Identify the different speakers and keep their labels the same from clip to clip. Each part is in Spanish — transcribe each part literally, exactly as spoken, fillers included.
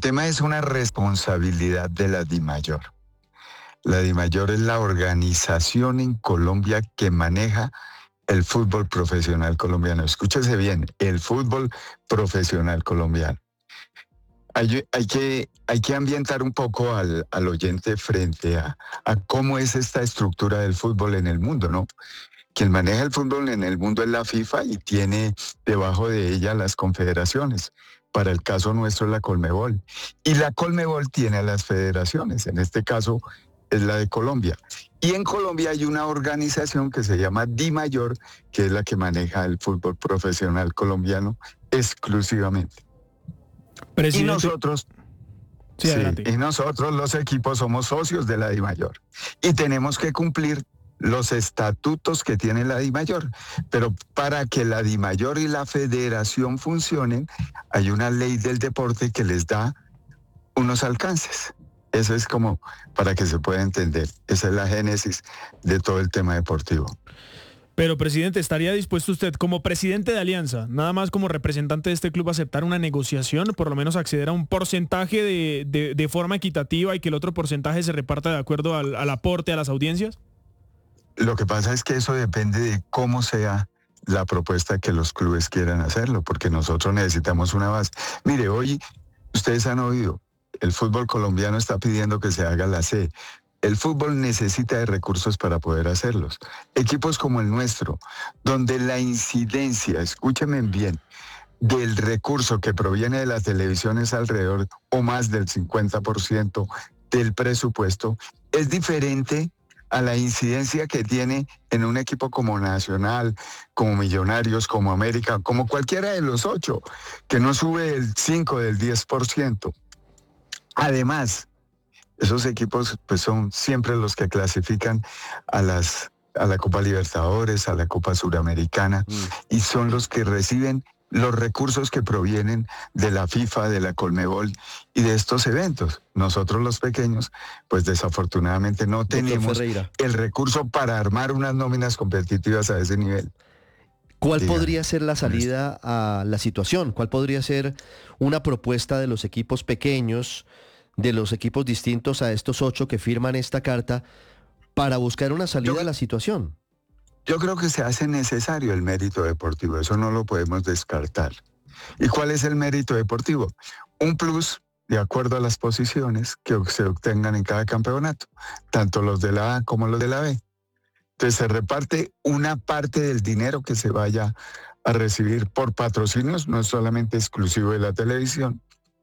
Speaker 1: tema es una responsabilidad de la DIMAYOR. La DIMAYOR es la organización en Colombia que maneja el fútbol profesional colombiano. Escúchese bien, el fútbol profesional colombiano. Hay, hay, que, hay que ambientar un poco al, al oyente frente a, a cómo es esta estructura del fútbol en el mundo, ¿no? Quien maneja el fútbol en el mundo es la FIFA y tiene debajo de ella las confederaciones. Para el caso nuestro, la Colmebol. Y la Colmebol tiene a las federaciones, en este caso es la de Colombia. Y en Colombia hay una organización que se llama DIMAYOR, que es la que maneja el fútbol profesional colombiano exclusivamente.
Speaker 2: Presidente.
Speaker 1: Y nosotros,
Speaker 2: sí,
Speaker 1: sí, y nosotros los equipos somos socios de la DIMAYOR y tenemos que cumplir los estatutos que tiene la DIMAYOR. Pero para que la DIMAYOR y la federación funcionen, hay una ley del deporte que les da unos alcances. Eso es como para que se pueda entender. Esa es la génesis de todo el tema deportivo.
Speaker 2: Pero, presidente, ¿estaría dispuesto usted, como presidente de Alianza, nada más como representante de este club, a aceptar una negociación, por lo menos acceder a un porcentaje de, de, de forma equitativa y que el otro porcentaje se reparta de acuerdo al, al aporte a las audiencias?
Speaker 1: Lo que pasa es que eso depende de cómo sea la propuesta que los clubes quieran hacerlo, porque nosotros necesitamos una base. Mire, hoy ustedes han oído, el fútbol colombiano está pidiendo que se haga la C. El fútbol necesita de recursos para poder hacerlos. Equipos como el nuestro, donde la incidencia, escúchenme bien, del recurso que proviene de las televisiones alrededor o más del cincuenta por ciento del presupuesto, es diferente a la incidencia que tiene en un equipo como Nacional, como Millonarios, como América, como cualquiera de los ocho, que no sube el cinco, del diez por ciento. Además, esos equipos pues son siempre los que clasifican a las a la Copa Libertadores, a la Copa Suramericana, mm. y son los que reciben los recursos que provienen de la FIFA, de la Colmebol y de estos eventos. Nosotros los pequeños, pues desafortunadamente no tenemos el recurso para armar unas nóminas competitivas a ese nivel.
Speaker 3: ¿Cuál Diga, podría ser la salida a la situación? ¿Cuál podría ser una propuesta de los equipos pequeños, de los equipos distintos a estos ocho que firman esta carta, para buscar una salida yo, a la situación?
Speaker 1: Yo creo que se hace necesario el mérito deportivo, eso no lo podemos descartar. ¿Y cuál es el mérito deportivo? Un plus de acuerdo a las posiciones que se obtengan en cada campeonato, tanto los de la A como los de la B. Entonces se reparte una parte del dinero que se vaya a recibir por patrocinios, no es solamente exclusivo de la televisión,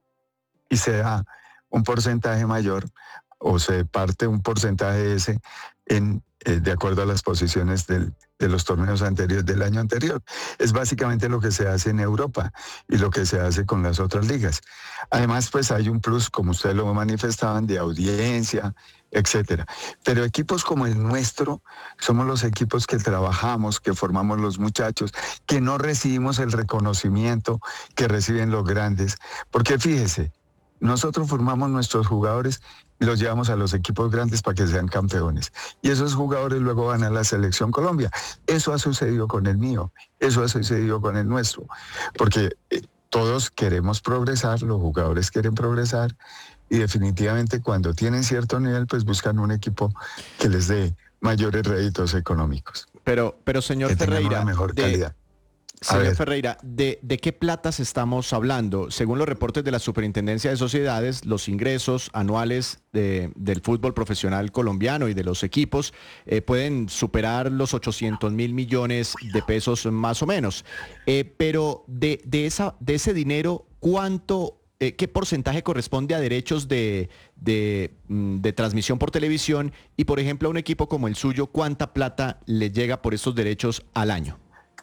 Speaker 1: y se da un porcentaje mayor o se parte un porcentaje ese en, eh, de acuerdo a las posiciones del, de los torneos anteriores del año anterior. Es básicamente lo que se hace en Europa y lo que se hace con las otras ligas. Además, pues hay un plus, como ustedes lo manifestaban, de audiencia, etcétera. Pero equipos como el nuestro, somos los equipos que trabajamos, que formamos los muchachos, que no recibimos el reconocimiento que reciben los grandes. Porque fíjese, nosotros formamos nuestros jugadores y los llevamos a los equipos grandes para que sean campeones. Y esos jugadores luego van a la Selección Colombia. Eso ha sucedido con el mío, eso ha sucedido con el nuestro. Porque eh, todos queremos progresar, los jugadores quieren progresar y definitivamente cuando tienen cierto nivel pues buscan un equipo que les dé mayores réditos económicos.
Speaker 4: Pero, pero señor
Speaker 1: que
Speaker 4: Ferreira,
Speaker 1: una mejor
Speaker 4: de...
Speaker 1: calidad.
Speaker 4: Señor Ferreira, ¿de, ¿de qué platas estamos hablando? Según los reportes de la Superintendencia de Sociedades, los ingresos anuales de, del fútbol profesional colombiano y de los equipos eh, pueden superar los ochocientos mil millones de pesos más o menos. Eh, pero de, de, esa, de ese dinero, ¿cuánto, eh, qué porcentaje corresponde a derechos de, de, de transmisión por televisión? Y, por ejemplo, a un equipo como el suyo, ¿cuánta plata le llega por estos derechos al año?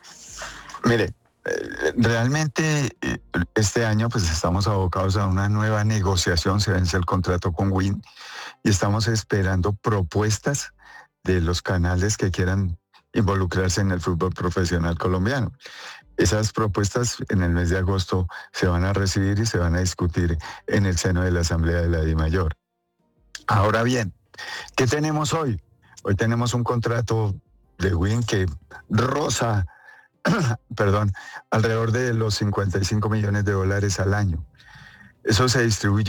Speaker 1: Mire, realmente este año pues estamos abocados a una nueva negociación, se vence el contrato con Win y estamos esperando propuestas de los canales que quieran involucrarse en el fútbol profesional colombiano. Esas propuestas en el mes de agosto se van a recibir y se van a discutir en el seno de la Asamblea de la DIMAYOR. Ahora bien, ¿qué tenemos hoy? Hoy tenemos un contrato de Win que roza perdón, alrededor de los cincuenta y cinco millones de dólares al año. Eso se distribuye